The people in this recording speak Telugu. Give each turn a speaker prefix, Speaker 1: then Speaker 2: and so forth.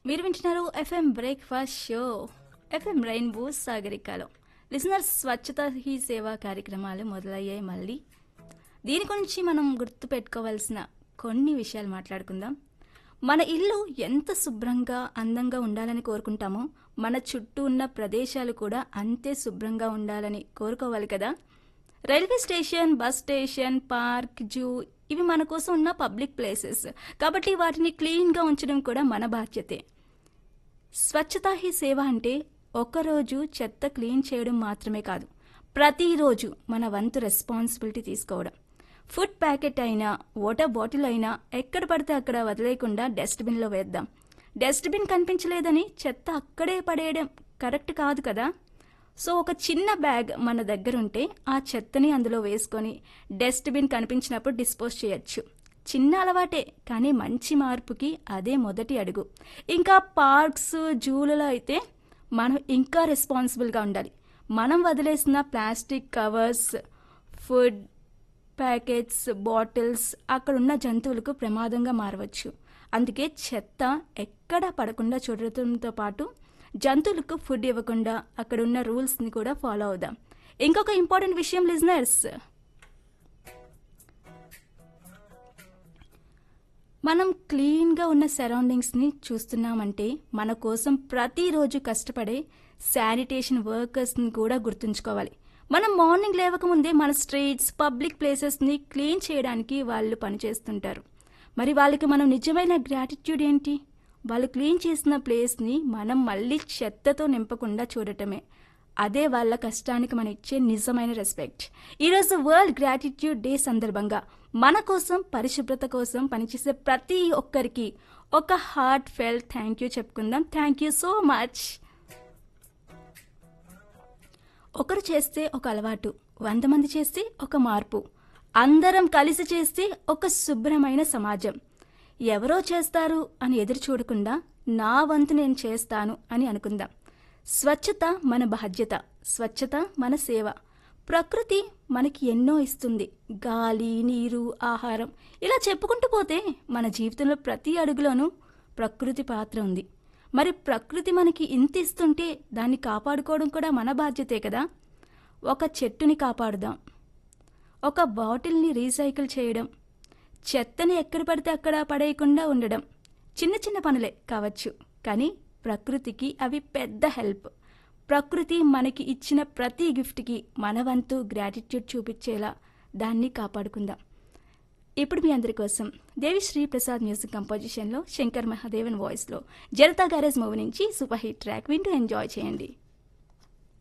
Speaker 1: మీరు వింటున్నారు FM breakfast show FM rainbow సాగరికలో listeners స్వచ్ఛత హీ సేవా కార్యక్రమాలు మొదలయ్యాయి మళ్ళీ దీని గురించి మనం గుర్తు పెట్టుకోవాల్సిన కొన్ని విషయాలు మాట్లాడుకుందాం. మన ఇల్లు ఎంత శుభ్రంగా అందంగా ఉండాలని కోరుకుంటామో మన చుట్టూ ఉన్న ప్రదేశాలు కూడా అంతే శుభ్రంగా ఉండాలని కోరుకోవాలి కదా. Railway station, bus station, park, zoo ఇవి మన కోసం ఉన్న పబ్లిక్ ప్లేసెస్ కాబట్టి వాటిని క్లీన్గా ఉంచడం కూడా మన బాధ్యతే. స్వచ్ఛతా హీ సేవ అంటే ఒకరోజు చెత్త క్లీన్ చేయడం మాత్రమే కాదు, ప్రతిరోజు మన వంతు రెస్పాన్సిబిలిటీ తీసుకోవడం. ఫుడ్ ప్యాకెట్ అయినా వాటర్ బాటిల్ అయినా ఎక్కడ పడితే అక్కడ వదిలేయకుండా డస్ట్బిన్లో వేద్దాం. డస్ట్బిన్ కనిపించలేదని చెత్త అక్కడే పడేయడం కరెక్ట్ కాదు కదా. సో ఒక చిన్న బ్యాగ్ మన దగ్గర ఉంటే ఆ చెత్తని అందులో వేసుకొని డస్ట్బిన్ కనిపించినప్పుడు డిస్పోజ్ చేయొచ్చు. చిన్న అలవాటే కానీ మంచి మార్పుకి అదే మొదటి అడుగు. ఇంకా పార్క్స్, జూలలో అయితే మనం ఇంకా రెస్పాన్సిబుల్గా ఉండాలి. మనం వదిలేసిన plastic covers, food packets, bottles అక్కడున్న జంతువులకు ప్రమాదంగా మారవచ్చు. అందుకే చెత్త ఎక్కడ పడకుండా చూడటంతో పాటు జంతువులకు ఫుడ్ ఇవ్వకుండా అక్కడున్న రూల్స్ని కూడా ఫాలో అవుదాం. ఇంకొక ఇంపార్టెంట్ విషయం లిజనర్స్, మనం క్లీన్గా ఉన్న సరౌండింగ్స్ని చూస్తున్నామంటే మన కోసం ప్రతిరోజు కష్టపడే శానిటేషన్ వర్కర్స్ని కూడా గుర్తుంచుకోవాలి. మనం మార్నింగ్ లేవకముందే మన స్ట్రీట్స్, పబ్లిక్ ప్లేసెస్ని క్లీన్ చేయడానికి వాళ్ళు పనిచేస్తుంటారు. మరి వాళ్ళకి మనం నిజమైన గ్రాటిట్యూడ్ ఏంటి? వాళ్ళు క్లీన్ చేసిన ప్లేస్ని మనం మళ్ళీ చెత్తతో నింపకుండా చూడటమే. అదే వాళ్ళ కష్టానికి మనం ఇచ్చే నిజమైన రెస్పెక్ట్. ఈరోజు వరల్డ్ గ్రాటిట్యూడ్ డే సందర్భంగా మన కోసం, పరిశుభ్రత కోసం పనిచేసే ప్రతి ఒక్కరికి ఒక హార్ట్ ఫెల్ థ్యాంక్ యూ చెప్పుకుందాం. Thank you so much. ఒకరు చేస్తే ఒక అలవాటు, 100 మంది చేస్తే ఒక మార్పు, అందరం కలిసి చేస్తే ఒక శుభ్రమైన సమాజం. ఎవరో చేస్తారు అని ఎదురు చూడకుండా నా వంతు నేను చేస్తాను అని అనుకుందాం. స్వచ్ఛత మన బాధ్యత, స్వచ్ఛత మన సేవ. ప్రకృతి మనకి ఎన్నో ఇస్తుంది, గాలి, నీరు, ఆహారం, ఇలా చెప్పుకుంటూ పోతే మన జీవితంలో ప్రతి అడుగులోనూ ప్రకృతి పాత్ర ఉంది. మరి ప్రకృతి మనకి ఇంత ఇస్తుంటే దాన్ని కాపాడుకోవడం కూడా మన బాధ్యతే కదా. ఒక చెట్టుని కాపాడుదాం, ఒక బాటిల్ని రీసైకిల్ చేయడం, చెత్తని ఎక్కడ పడితే అక్కడ పడేయకుండా ఉండడం చిన్న చిన్న పనులే కావచ్చు, కానీ ప్రకృతికి అవి పెద్ద హెల్ప్. ప్రకృతి మనకి ఇచ్చిన ప్రతి గిఫ్ట్కి మన వంతు గ్రాటిట్యూడ్ చూపించేలా దాన్ని కాపాడుకుందాం. ఇప్పుడు మీ అందరి కోసం దేవిశ్రీ ప్రసాద్ మ్యూజిక్ కంపోజిషన్లో శంకర్ మహాదేవన్ వాయిస్లో జనతా గ్యారేజ్ మూవీ నుంచి సూపర్ హిట్ ట్రాక్ వింటూ ఎంజాయ్ చేయండి.